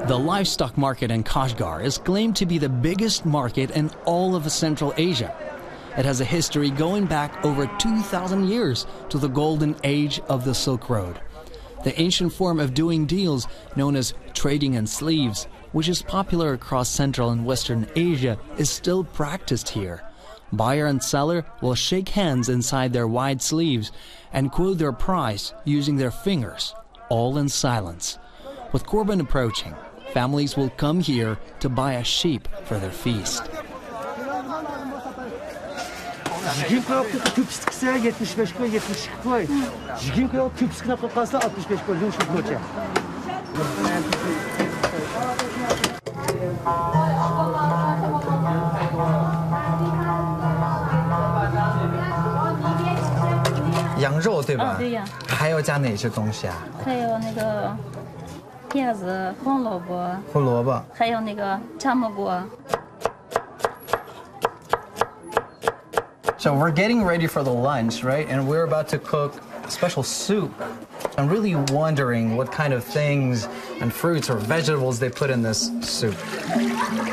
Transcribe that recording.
The livestock market in Kashgar is claimed to be the biggest market in all of Central Asia. It has a history going back over 2,000 years to the golden age of the Silk Road. The ancient form of doing deals known as trading in sleeves, which is popular across Central and Western Asia, is still practiced here. Buyer and seller will shake hands inside their wide sleeves and quote their price using their fingers, all in silence. With Korban approaching, families will come here to buy a sheep for their feast. 羊肉对吧？ 对呀。 还要加哪些东西啊？ 还有那个叶子、红萝卜。 胡萝卜。 还有那个炸蘑菇。 So we're getting ready for the lunch, right? And we're about to cook a special soup. I'm really wondering what kind of things and fruits or vegetables they put in this soup.